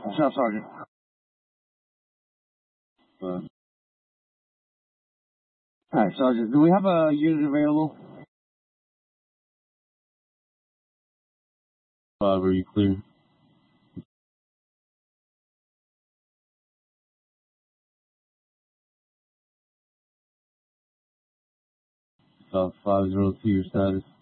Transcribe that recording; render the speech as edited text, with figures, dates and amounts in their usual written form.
Staff Sergeant. Alright, Sergeant, do we have a unit available? Were you clear? South 502, your status.